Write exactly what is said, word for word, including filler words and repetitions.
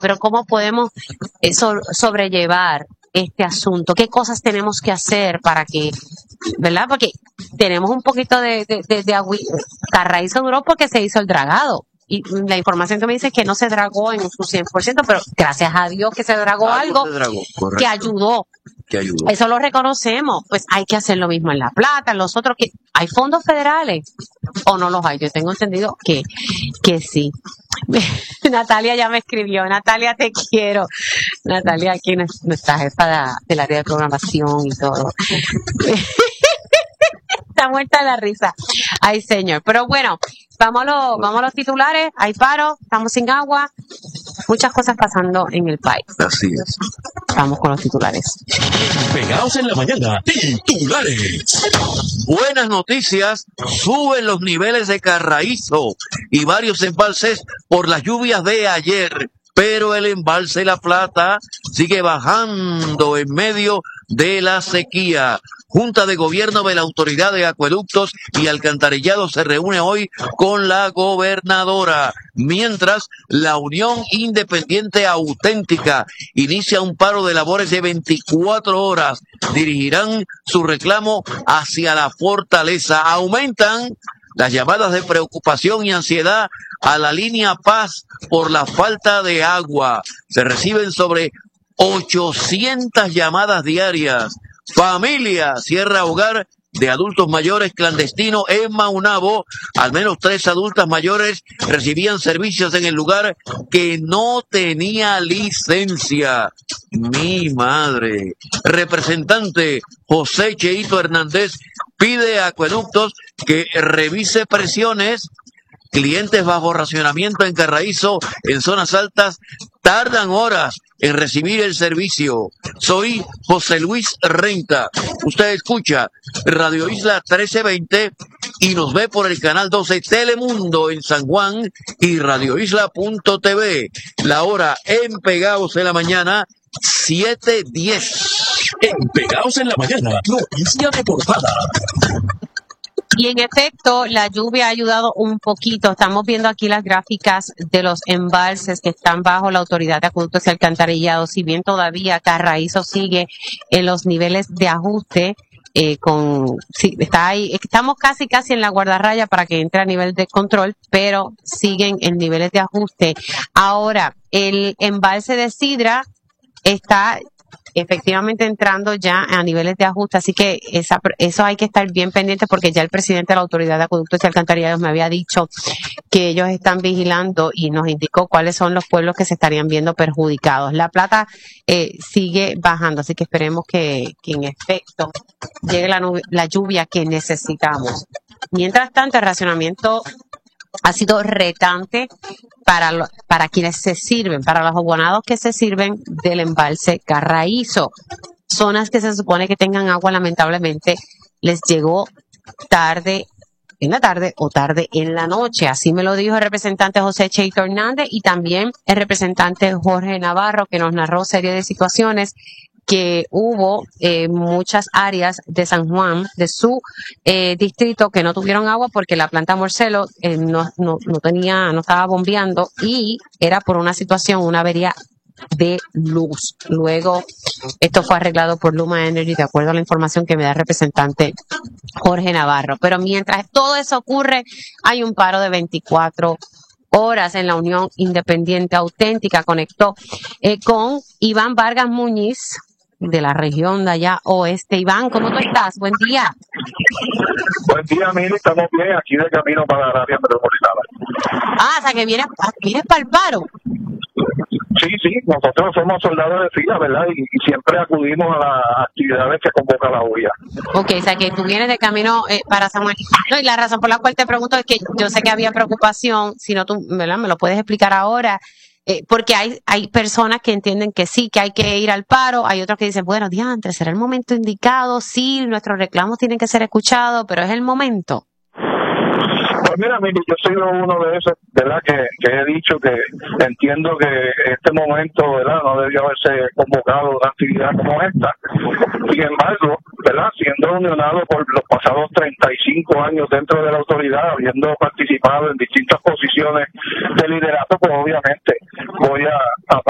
pero ¿cómo podemos eh, so- sobrellevar este asunto? ¿Qué cosas tenemos que hacer para que, verdad? Porque tenemos un poquito de, de, de, de agüi- Carraízo duró porque se hizo el dragado. Y la información que me dice es que no se dragó en su cien por ciento, pero gracias a Dios que se dragó algo, Algo se dragó, que correcto, ayudó. que ayudó. Eso lo reconocemos. Pues hay que hacer lo mismo en La Plata, en los otros. Que ¿hay fondos federales o no los hay? Yo tengo entendido que, que sí. Natalia ya me escribió. Natalia, te quiero. Natalia, aquí no- nuestra jefa de- del área de programación y todo. Está muerta de la risa. Ay, señor. Pero bueno, vamos a los, vamos a los titulares. Hay paro, estamos sin agua. Muchas cosas pasando en el país. Así es. Vamos con los titulares. Pegados en la mañana, titulares. Buenas noticias, suben los niveles de Carraízo y varios embalses por las lluvias de ayer, pero el embalse La Plata sigue bajando en medio de la sequía. Junta de Gobierno de la Autoridad de Acueductos y Alcantarillado se reúne hoy con la gobernadora, mientras la Unión Independiente Auténtica inicia un paro de labores de veinticuatro horas. Dirigirán su reclamo hacia la fortaleza. Aumentan las llamadas de preocupación y ansiedad a la línea Paz por la falta de agua. Se reciben sobre ochocientas llamadas diarias. Familia cierra hogar de adultos mayores clandestino en Maunabo. Al menos tres adultas mayores recibían servicios en el lugar que no tenía licencia. Mi madre. Representante José Cheito Hernández pide a Acueductos que revise presiones. Clientes bajo racionamiento en Carraízo, en zonas altas, tardan horas en recibir el servicio. Soy José Luis Renta. Usted escucha Radio Isla trece veinte y nos ve por el canal doce Telemundo en San Juan y radio isla punto t v. La hora en Pegados en la mañana, siete diez. En Pegados en la mañana, noticia de portada. Y en efecto, la lluvia ha ayudado un poquito. Estamos viendo aquí las gráficas de los embalses que están bajo la Autoridad de Acueductos y Alcantarillados. Si bien todavía Carraízo sigue en los niveles de ajuste, eh, con sí, está ahí, estamos casi casi en la guardarraya para que entre a nivel de control, pero siguen en niveles de ajuste. Ahora, el embalse de Sidra está efectivamente entrando ya a niveles de ajuste, así que esa, eso hay que estar bien pendiente porque ya el presidente de la Autoridad de Acueductos y Alcantarillados me había dicho que ellos están vigilando y nos indicó cuáles son los pueblos que se estarían viendo perjudicados. La Plata eh, sigue bajando, así que esperemos que, que en efecto llegue la, nube, la lluvia que necesitamos. Mientras tanto, el racionamiento ha sido retante para, lo, para quienes se sirven, para los abonados que se sirven del embalse Carraízo. Zonas que se supone que tengan agua, lamentablemente, les llegó tarde en la tarde o tarde en la noche. Así me lo dijo el representante José Cheito Hernández y también el representante Jorge Navarro, que nos narró serie de situaciones que hubo eh, muchas áreas de San Juan, de su eh, distrito, que no tuvieron agua porque la planta Morcelo eh, no, no, no tenía, no estaba bombeando y era por una situación, una avería de luz. Luego, esto fue arreglado por Luma Energy, de acuerdo a la información que me da el representante Jorge Navarro. Pero mientras todo eso ocurre, hay un paro de veinticuatro horas en la Unión Independiente Auténtica. Conectó eh, con Iván Vargas Muñiz, de la región de allá oeste. Iván, ¿cómo tú estás? Buen día. Buen día, Mili, estamos bien, aquí de camino para la área metropolitana. Ah, o sea que vienes, vienes para el paro. Sí, sí, nosotros somos soldados de fila, ¿verdad? Y, y siempre acudimos a las actividades que convoca la U I A. Ok, o sea que tú vienes de camino eh, para San Juan. No, y la razón por la cual te pregunto es que yo sé que había preocupación, si no tú, ¿verdad? Me lo puedes explicar ahora. Eh, porque hay hay personas que entienden que sí, que hay que ir al paro, hay otros que dicen, bueno, diantre, será el momento indicado, sí, nuestros reclamos tienen que ser escuchados, pero es el momento. Pues mira, Mili, yo soy uno de esos, ¿verdad? Que, que he dicho que entiendo que este momento, ¿verdad? No debió haberse convocado una actividad como esta. Sin embargo, ¿verdad? Siendo unionado por los pasados treinta y cinco años dentro de la autoridad, habiendo participado en distintas posiciones de liderato, pues obviamente voy a, a